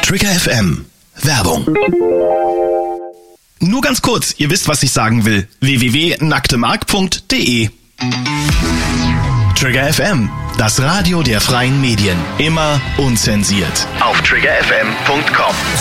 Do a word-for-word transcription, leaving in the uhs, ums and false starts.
Trigger F M. Werbung. Nur ganz kurz, ihr wisst, was ich sagen will. w w w punkt nacktemark punkt de Trigger F M, das Radio der freien Medien. Immer unzensiert. Auf trigger f m punkt com.